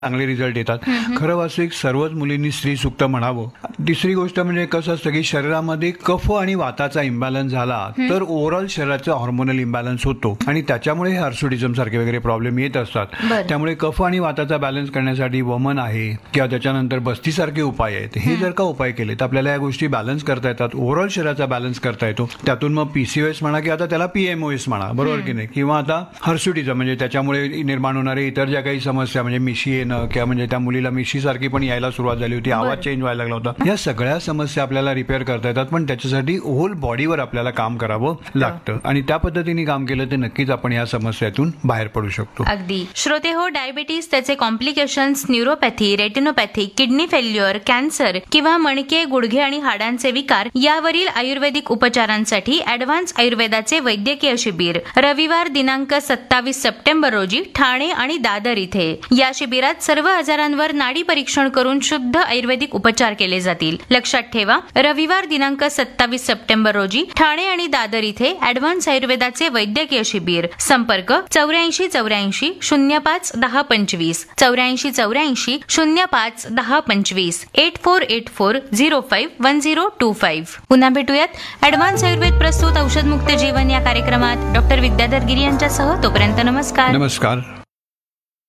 चांगले रिझल्ट येतात. खरं वास्तविक सर्वच मुलींनी स्त्री सुक्त म्हणावं. तिसरी गोष्ट म्हणजे कसं असतं की शरीरामध्ये कफ आणि वाताचा इम्बॅलन्स झाला तर ओव्हरऑल शरीराचा हार्मोनल इम्बॅलन्स होतो आणि त्याच्यामुळे हर्सुडिझम सारखे वगैरे प्रॉब्लेम येत असतात. त्यामुळे कफ आणि वाताचा बॅलन्स करण्यासाठी वमन आहे किंवा त्याच्यानंतर बस्तीसारखे उपाय आहेत. हे जर का उपाय केले तर आपल्याला या गोष्टी बॅलन्स करता येतात. ओव्हरऑल शरीराचा बॅलन्स करता येतो. त्यातून मग पीसीओएस म्हणा किंवा आता त्याला पीएमओएस म्हणा, बरोबर की नाही, किंवा आता हर्सुडिझम म्हणजे त्याच्यामुळे निर्माण होणारे इतर ज्या काही समस्या म्हणजे मिशी येणं किंवा म्हणजे त्या मुलीला मिशीसारखी पण यायला सुरुवात झाली होती, आवाज चेंज व्हायला लागला होता, या सगळ्या समस्या आपल्याला रिपेअर करता येतात. पण त्याच्यासाठी होल बॉडीवर आपल्याला काम करावं लागतं आणि त्या पद्धतीने काम केलं तर नक्कीच आपण या समस्यातून बाहेर पडू शकतो. अगदी. श्रोते हो, डायबिटीस, त्याचे complications, neuropathy, retinopathy, kidney failure, cancer किंवा मणके, गुडघे आणि हाडांचे विकार यावरील आयुर्वेदिक उपचारांसाठी ॲडव्हान्स आयुर्वेदाचे वैद्यकीय शिबिर रविवार दिनांक 27 सप्टेंबर रोजी ठाणे आणि दादर इथे. या शिबिरात सर्व आजारांवर नाडी परीक्षण करून शुद्ध आयुर्वेदिक उपचार केले जातील. लक्षात ठेवा, रविवार दिनांक 27 सप्टेंबर रोजी ठाणे आणि दादर इथे ॲडव्हान्स आयुर्वेदाचे वैद्यकीय शिबिर. संपर्क 8484 05 1025 8484 05 1025 8484 05 1025. पुन्हा भेटूयात ॲडव्हान्स आयुर्वेद प्रस्तुत औषधमुक्त जीवन या कार्यक्रमात डॉक्टर विद्याधर गिरी यांच्यासह. तोपर्यंत नमस्कार. नमस्कार.